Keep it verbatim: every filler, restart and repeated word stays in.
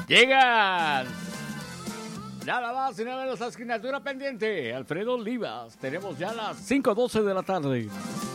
Llegan. Nada más y nada menos, asignatura pendiente. Alfredo Olivas. Tenemos ya las cinco doce de la tarde.